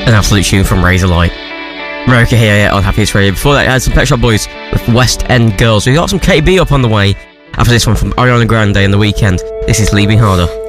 An absolute tune from Razorlight. America here on Happiest Radio. Before that, I had some Pet Shop Boys with West End Girls. We got some KB up on the way after this one from Ariana Grande and The Weeknd. This is Leave Me Harder.